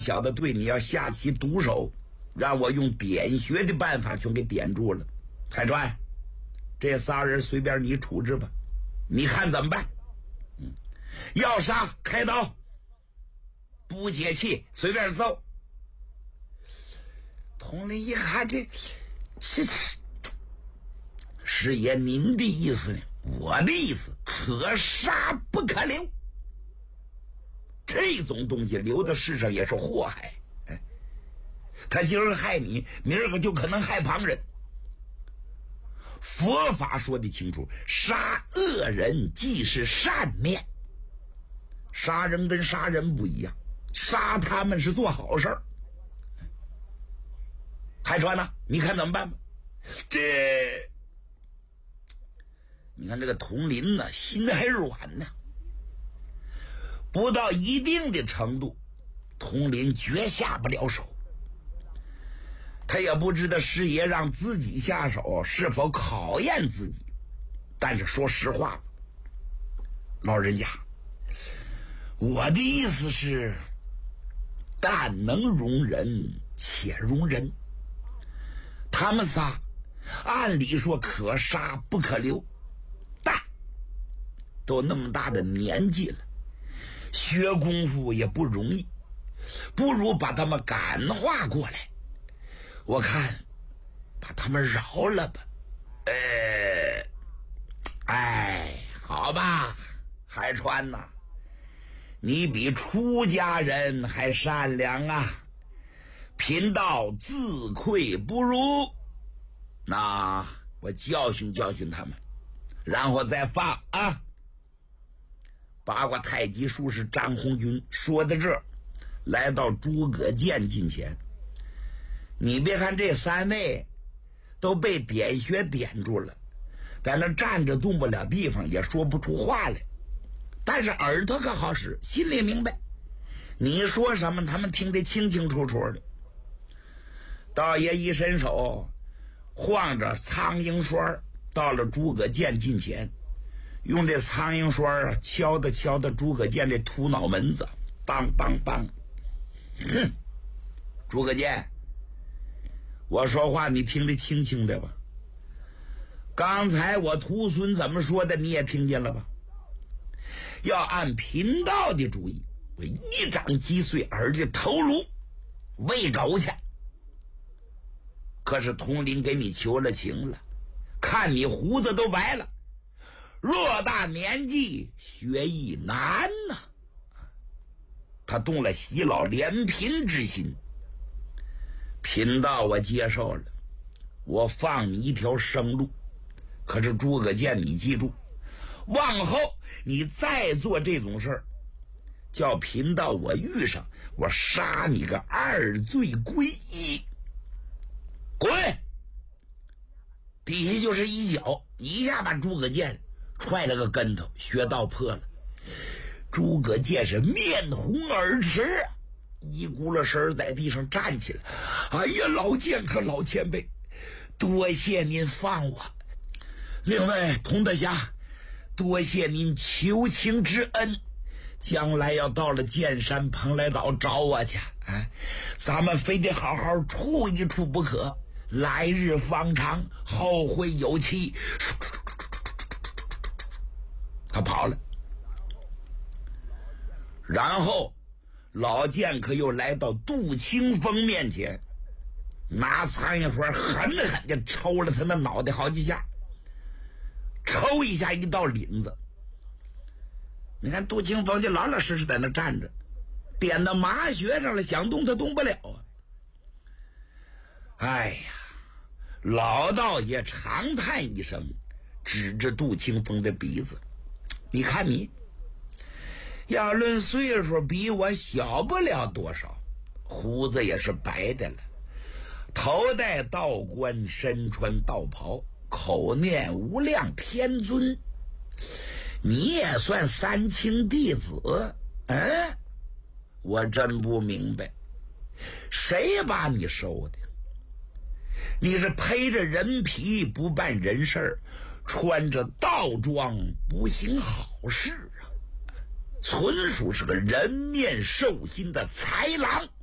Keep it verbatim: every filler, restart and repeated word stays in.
小子对你要下起毒手，让我用点穴的办法全给点住了。海川，这仨人随便你处置吧，你看怎么办？嗯，要杀开刀，不解气随便揍。统领一看，这这师爷您的意思呢？我的意思，可杀不可留。这种东西留到世上也是祸害，哎，他今儿害你，明儿个就可能害旁人。佛法说的清楚，杀恶人即是善念。杀人跟杀人不一样，杀他们是做好事儿。海川呢？你看怎么办吧？这，你看这个佟林呢，心还软呢。不到一定的程度，佟林绝下不了手。他也不知道师爷让自己下手是否考验自己，但是说实话，老人家，我的意思是，但能容人且容人。他们仨按理说可杀不可留，但都那么大的年纪了，学功夫也不容易，不如把他们感化过来。我看把他们饶了吧。呃，哎，好吧，海川呐，你比出家人还善良啊，贫道自愧不如。那我教训教训他们，然后再放啊。八卦太极术士张红军说到这儿，来到诸葛健近前。你别看这三位都被点穴点住了，在那站着动不了地方，也说不出话来，但是耳朵可好使，心里明白你说什么他们听得清清楚楚的。道爷一伸手，晃着苍蝇栓到了诸葛健近前，用这苍蝇栓敲的敲的诸葛健这秃脑门子，梆梆梆。嗯，诸葛健，我说话你听得清清的吧？刚才我徒孙怎么说的你也听见了吧？要按贫道的主意，我一掌击碎儿子头颅，喂狗去。可是佟林给你求了情了，看你胡子都白了，偌大年纪学艺难呐、啊，他动了喜老怜贫之心。贫道我接受了，我放你一条生路。可是诸葛健，你记住，往后你再做这种事儿，叫贫道我遇上，我杀你个二罪归一。滚！底下就是一脚，一下把诸葛健踹了个跟头，穴道破了。诸葛健是面红耳赤，一咕噜神在地上站起来。哎呀，老剑客老前辈，多谢您放我。另外佟大侠，多谢您求情之恩，将来要到了剑山蓬莱岛找我去，啊，咱们非得好好处一处不可，来日方长，后会有期。他跑了。然后老剑客又来到杜清风面前，拿苍蝇栓狠狠地抽了他的脑袋好几下，抽一下一道领子。你看杜清风就老老实实在那站着，点到麻穴上了，想动他动不了啊。哎呀，老道爷长叹一声，指着杜清风的鼻子，你看你要论岁数比我小不了多少，胡子也是白的了，头戴道冠，身穿道袍，口念无量天尊，你也算三清弟子？嗯，我真不明白，谁把你收的？你是披着人皮不办人事，穿着道装不行好事啊，纯属是个人面兽心的豺狼。